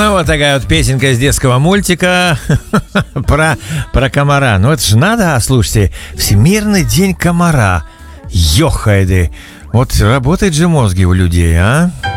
Ну, вот такая вот песенка из детского мультика про комара. Ну, это же надо, слушайте, Всемирный день комара. Ёхайды. Вот работают же мозги у людей, а?